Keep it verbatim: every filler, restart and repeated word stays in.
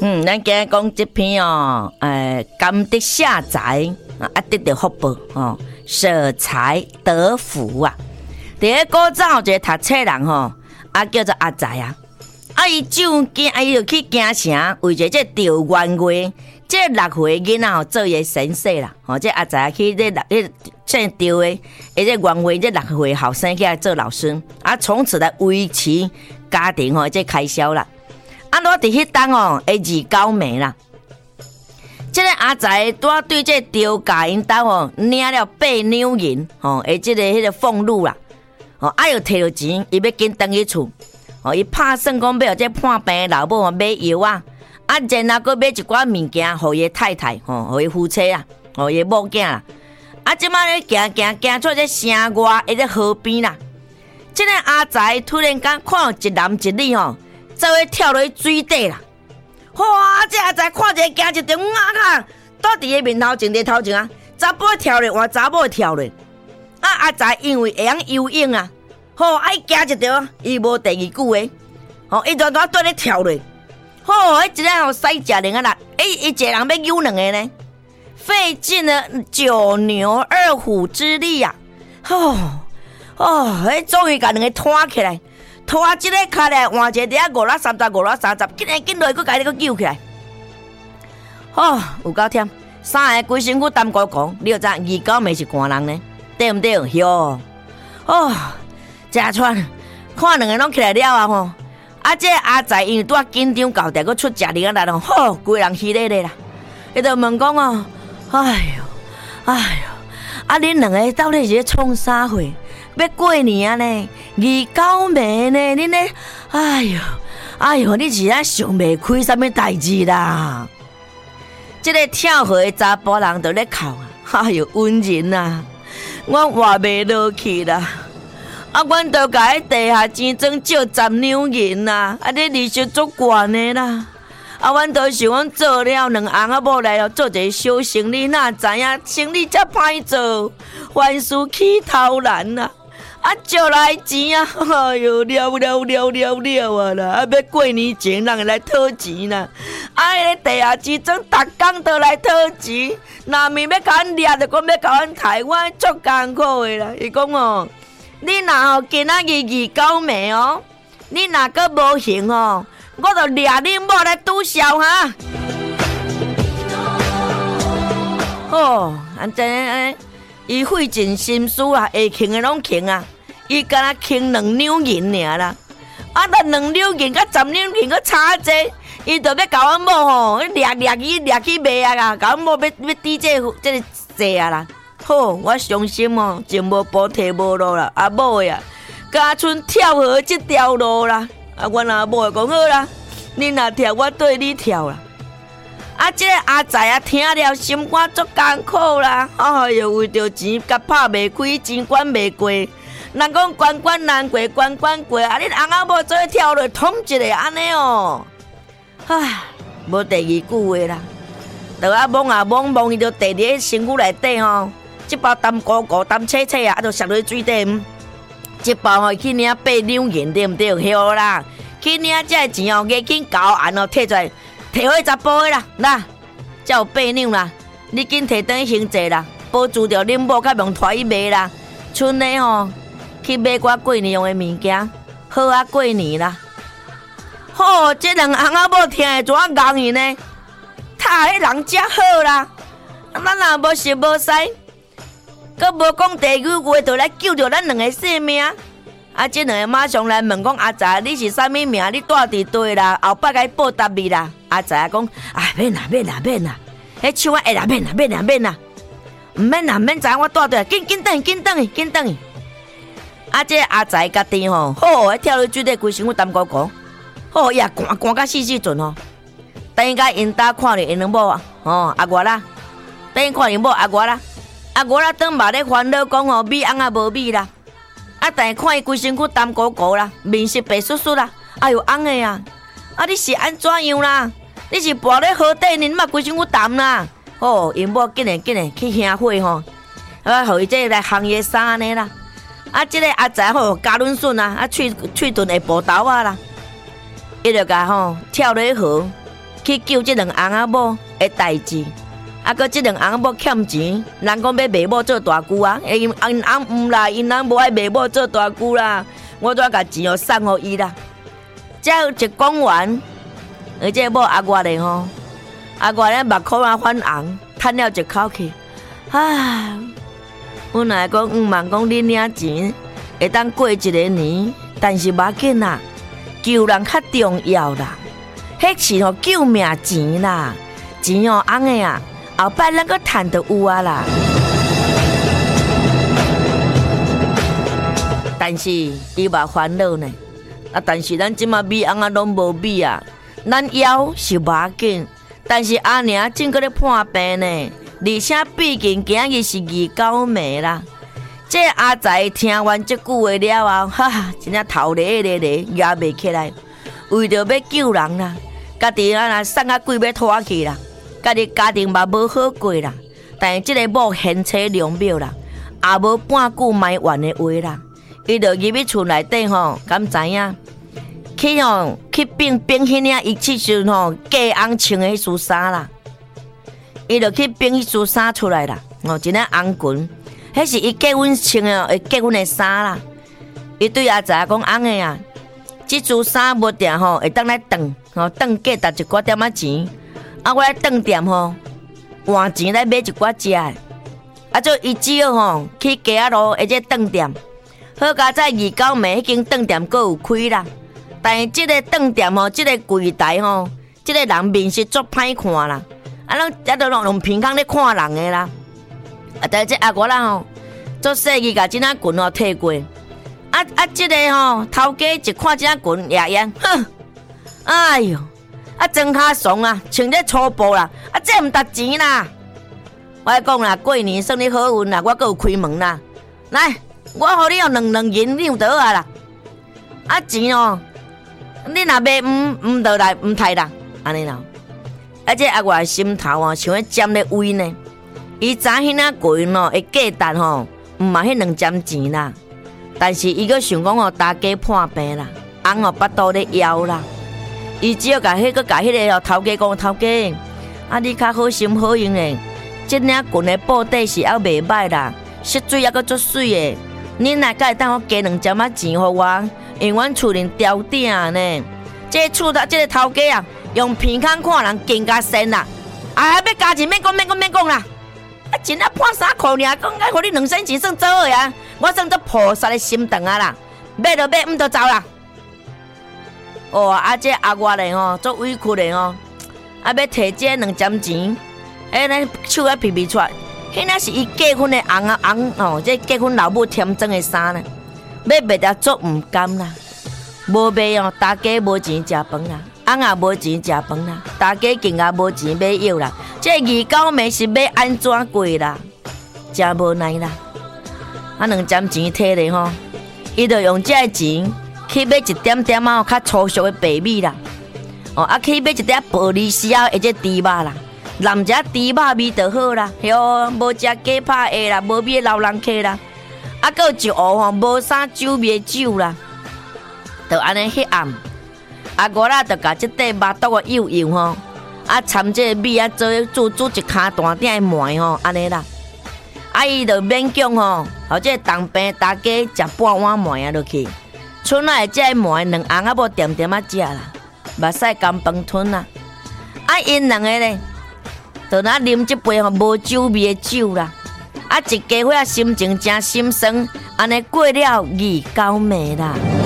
嗯，咱今日讲这篇哦，诶，甘得下财啊，得到福报哦，舍财得福啊。伫个古早一个读册人吼，啊叫做阿财啊，啊伊上京，啊伊就去京城，为着这调元月，这六岁囡仔吼做伊的先生啦。吼，这阿财去这六这这调的，而且元月这六岁后生起来做老师，啊从此来维持家庭吼这开销啦。啊，我伫迄当哦，会二九暝啦。这个阿财拄对这调教因兜哦，领了八两银吼，诶，这个迄个俸禄啦，哦，啊又摕到钱，伊要紧回去厝，哦，伊拍算讲要这破病的老母哦买药啊，啊，然后佫买一寡物件，互伊太太吼，互伊夫妻啊，互伊某囝啦。啊，即摆咧行行行出这城外迄个河边啦，这个阿财突然间看到一男一女吼。做伙跳落去水底啦！哇！这阿仔看一个惊一条啊卡，倒伫个面头前伫头前啊，查甫跳落，换查某跳落。啊！阿仔因为会晓游泳啊，吼，爱惊一条，伊无第二句话，吼，伊断断倒咧跳落。吼，迄一个吼使食两个啦，伊伊一个人要游两个呢，费尽了九牛二虎之力啊！吼，哦，迄终于甲两个拖起来。拖一个脚来，换一个伫遐五六三十，五六三十，紧来紧落，佮家己佮救起来。哦，有够忝，三个规身躯澹咕咕，你就知二九暝是寒人呢，对毋对？哟，哦，真喘，看两个拢起来了啊吼！啊，这阿财因为拄啊紧张到，定佮出食零啊力咯，吼，规人虚咧咧啦。伊就问讲哦，哎哟，哎哟，啊，恁两个到底是咧创啥货？要过年啊呢，二九暝呢，恁呢？哎呦，哎呦，你是啊想袂开什么代志啦？这个跳河的查甫人就咧哭啊！哎呦，恩人啊，我活袂落去啦！啊，阮都甲迄地下钱庄借十两银啦，啊，你利息足悬的啦！啊，阮都想讲做了两翁仔某来哦，做一个小生意，哪知影生意遮歹做，凡事起头难啊！啊，借来钱啊！哎呦，了了了了了啊啦！啊，要过年前人会来讨钱啦！啊，迄个地下钱庄逐工都来讨钱，若面要甲阮掠，就讲要甲阮抬，我足艰苦的啦。伊讲哦，你若吼今仔日二九暝哦，你若阁无行哦，我就掠恁某来赌枭哈！哦，安真安，伊费尽心思啊，会穷的拢穷啊。伊敢若欠两两银尔啦，啊，那两两银甲十两银佫差济，伊就要甲阮某吼，掠掠去掠去卖啊啦，甲阮某要要抵这这个债啊啦。好，我伤心哦，钱无补摕无路啦，啊某的啊，加剩跳河这条路啦。啊，阮阿某讲好啦，你若跳，我对你跳啦。啊，这个阿财啊，听了心肝足艰苦啦，哎哟，为着钱，甲拍袂开，钱管袂过。人讲关关难过关关过，啊！恁翁仔某做伙跳落捅一个安尼哦，唉，无第二句话啦。就啊懵啊懵懵，伊就地伫身躯内底吼，一包淡糊糊、淡切切啊，啊，就摔落水底。一包吼去领八两银，对毋对？晓啦，去领这个钱哦，赶紧交案哦，摕出来，摕回查甫的啦，啦，才有八两啦。你紧摕转去还债啦，保住着恁某，甲用拖去卖啦，剩的吼。去买我过年用的物件，好啊过年啦！吼、哦，这两个翁仔某听会怎啊戆伊呢？他迄人遮好啦，咱若无识无识，佮无讲第二句话，就来救着咱两个性命。啊，这两个马上来问讲阿仔，你是啥物名？你住伫对啦？后摆该报答你啦。阿仔讲，哎，免啦免啦免啦，迄手啊会啦免啦免啦免啦，毋免啦，毋免知我住对，紧紧转紧转去紧转去。啊！这阿财家己吼，好，跳落水底，规身躯澹咕咕，好呀，寒寒到死死阵吼。等下因兜看着因两某啊，哦，阿外啦，等下看因某阿外啦，阿外啦，当嘛咧烦恼讲吼，米翁啊无米啦，啊，但是看伊规身躯澹咕咕啦，面色白sussus啦，哎呦，翁的啊，啊，你是安怎样啦？你是跋咧河底呢？嘛规身躯澹啦，哦，因某紧诶紧诶去兄火吼，啊，互伊这来烘伊衫安尼啦。啊，这个阿财吼，加润笋啊，啊，喙喙唇会爆豆啊啦，伊就甲吼跳落去河， 去救这两翁仔某的代志。啊，搁这两翁某欠钱，人讲要卖某做大舅啊，因因翁唔啦，因翁无爱卖某做大舅啦，我怎甲钱哦送互伊啦？这一讲完，而这某阿外咧吼，阿外咧目眶啊泛红，叹了一口气，啊，本来讲毋茫讲你领钱会当过一个年，但是无要紧啦，救人较重要啦，迄是吼救命钱啦，钱哦翁的啊。后摆咱个赚得有啊啦，但是伊嘛烦恼呢。啊，但是咱即马米翁啊拢无米啊，咱枵是无要紧，但是阿娘正搁咧破病呢，而且毕竟今日是二九暝啦。这阿财听完这句话了后，哈，真正头咧咧咧压袂起来，为着要救人啦，家己啊送啊鬼要拖去啦。家己家庭嘛无好过啦，但是即个某贤妻良母啦，也无半句埋怨的话啦。伊就入去厝内底吼，敢知影？去吼去变变迄领伊即时吼嫁翁穿的迄束衫啦，伊就去变迄束衫出来啦。哦，一领红裙，迄是伊结婚穿的，会结婚的衫啦。伊对阿仔讲翁的啊，即束衫无定吼会当来当，吼当价值一寡点仔钱。啊，我来饭店吼，换钱来买一寡食的，啊，做伊只好吼去街仔路或者饭店，好佳在二九暝迄间饭店阁有开啦。但是即个饭店吼，即个柜台吼，即个人面是足歹看啦，啊，拢一都用平空咧看人的啦。啊，但是这阿我啦吼，做生意甲即领裙吼摕过，啊啊，即个吼头家一看即领裙，爷爷，哼，哎哟！啊，装卡怂啊，穿得粗布啦，啊，这唔值钱啦！我讲啦，过年算你好运啦，我阁有开门啦。来，我互你用两两银，你有得啊啦。啊钱哦，你若买唔唔得来唔太啦，安尼啦。而且阿我心头哦，像咧尖咧胃呢。伊知迄领裙哦，会价值吼，唔嘛迄两针钱啦。但是伊阁想讲哦，大家破病啦，翁哦巴肚咧枵啦。伊只要甲迄个甲迄个哦头家讲头家，啊你较好心好用诶，即领裙的布底是还袂歹啦，色水还阁足水诶。你若甲会当我加两针仔钱互我，因为阮厝里吊顶呢。这厝头这个头家啊，用鼻孔看人更加神啦。啊，要加钱免讲免讲免讲啦，啊真啊破衫裤尔，讲爱互你两仙钱算做诶啊，我算做菩萨的心肠啊啦，买就买，毋就走啦。哦，啊，这阿外嘞吼，做委屈嘞吼，啊，要摕这两针钱，哎，咱手啊皮皮出来，迄那是伊结婚的红啊红哦，这结婚老母添装的衫呢，要卖得足唔甘啦，无卖哦，大家无钱食饭啦，翁也无钱食饭啦，大家更加无钱买药啦，这二九暝是要安怎过啦？真无奈啦，啊，两针钱摕咧吼，伊就用这钱。去买一点点啊，较粗俗的白米啦，哦，啊，去买一点玻璃丝啊，或者猪肉啦，남자猪肉味就好啦，哟，无食鸡扒的啦，无味老人客啦，啊，搁有一壶吼无啥酒味的酒啦，就安尼迄暗，啊，我啦就甲即块肉肚啊幼幼吼，啊，掺这个米啊做煮煮一骹大鼎的糜吼，安尼啦，啊，伊就勉强吼，或者当兵大家食半碗糜啊落去。剩来这糜两翁仔某点点啊食啦，目屎干饭吞啦。啊，因两个咧，就那啉一杯吼无酒味的酒啦。啊，一家伙仔心情真心酸，安尼过了二九暝啦。